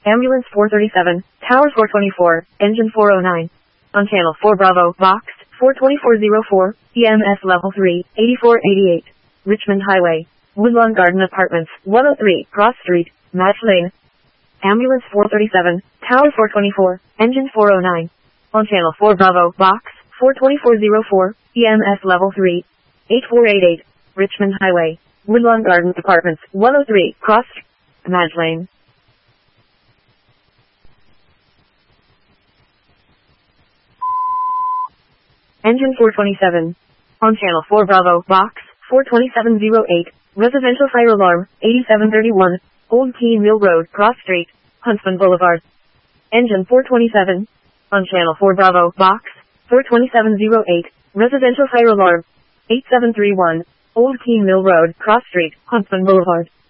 Ambulance 437, Tower 424, Engine 409. On Channel 4 Bravo, Box 42404, EMS Level 3, 8488. Richmond Highway, Woodlawn Garden Apartments, 103, Cross Street, Match Lane. Ambulance 437, Tower 424, Engine 409. On Channel 4 Bravo, Box 42404, EMS Level 3, 8488. Richmond Highway, Woodlawn Garden Apartments, 103, Cross Street, Match Lane. Engine 427. On Channel 4 Bravo, Box 42708, Residential Fire Alarm, 8731, Old Keene Mill Road, Cross Street, Huntsman Boulevard. Engine 427. On Channel 4 Bravo, Box 42708, Residential Fire Alarm, 8731, Old Keene Mill Road, Cross Street, Huntsman Boulevard.